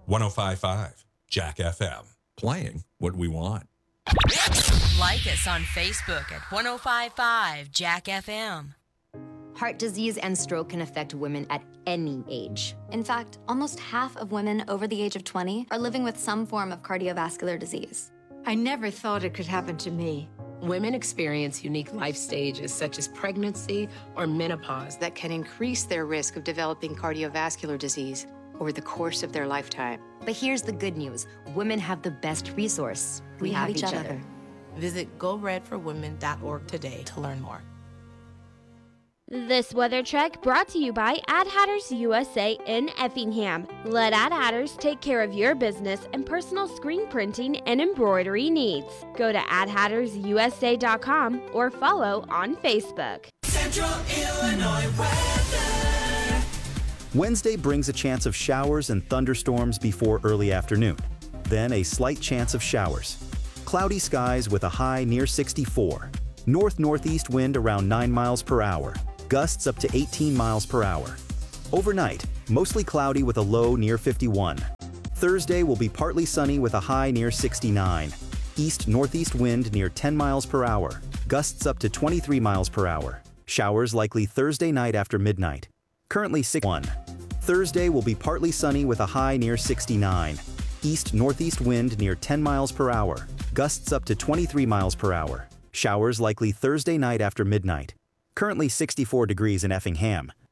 105.5 Jack FM. Playing what we want. Like us on Facebook at 105.5 Jack FM. Heart disease and stroke can affect women at any age. In fact, almost half of women over the age of 20 are living with some form of cardiovascular disease. I never thought it could happen to me. Women experience unique life stages such as pregnancy or menopause that can increase their risk of developing cardiovascular disease over the course of their lifetime. But here's the good news. Women have the best resource. We have each other. Visit GoRedForWomen.org today to learn more. This weather check brought to you by Ad Hatters USA in Effingham. Let Ad Hatters take care of your business and personal screen printing and embroidery needs. Go to adhattersusa.com or follow on Facebook. Central Illinois weather. Wednesday brings a chance of showers and thunderstorms before early afternoon. Then a slight chance of showers. Cloudy skies with a high near 64. North-northeast wind around 9 miles per hour. Gusts up to 18 miles per hour. Overnight, mostly cloudy with a low near 51. Thursday will be partly sunny with a high near 69. East-northeast wind near 10 miles per hour. Gusts up to 23 miles per hour. Showers likely Thursday night after midnight. Currently 61. Thursday will be partly sunny with a high near 69. East-northeast wind near 10 miles per hour. Gusts up to 23 miles per hour. Showers likely Thursday night after midnight. Currently 64 degrees in Effingham.